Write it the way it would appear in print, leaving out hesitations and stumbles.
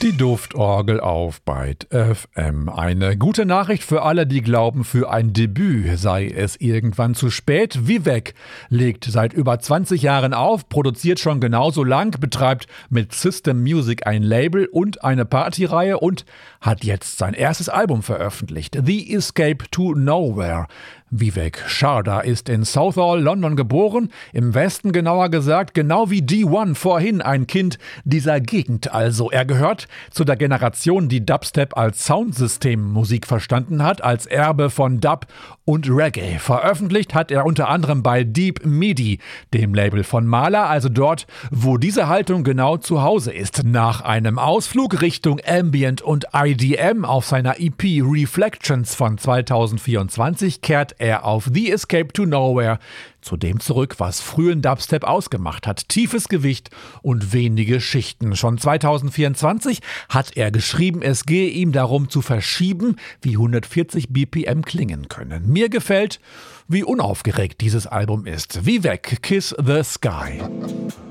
Die Duftorgel auf Byte FM. Eine gute Nachricht für alle, die glauben, für ein Debüt sei es irgendwann zu spät. Vivek legt seit über 20 Jahren auf, produziert schon genauso lang, betreibt mit System Music ein Label und eine Partyreihe und hat jetzt sein erstes Album veröffentlicht. The Escape to Nowhere. Vivek Sharda ist in Southall, London geboren, im Westen genauer gesagt, genau wie D1 vorhin ein Kind dieser Gegend also. Er gehört zu der Generation, die Dubstep als Soundsystem-Musik verstanden hat, als Erbe von Dub und Reggae. Veröffentlicht hat er unter anderem bei Deep Midi, dem Label von Mahler, also dort, wo diese Haltung genau zu Hause ist. Nach einem Ausflug Richtung Ambient und IDM auf seiner EP Reflections von 2024 kehrt er auf The Escape to Nowhere zu dem zurück, was frühen Dubstep ausgemacht hat. Tiefes Gewicht und wenige Schichten. Schon 2024 hat er geschrieben, es gehe ihm darum zu verschieben, wie 140 BPM klingen können. Mir gefällt, wie unaufgeregt dieses Album ist. Vivek, Kiss the Sky.